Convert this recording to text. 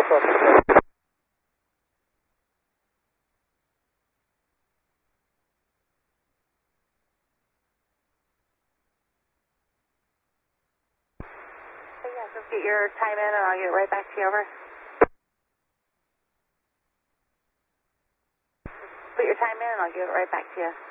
Yeah, just get your time in and I'll get right back to you, over. Put your time in and I'll get it right back to you.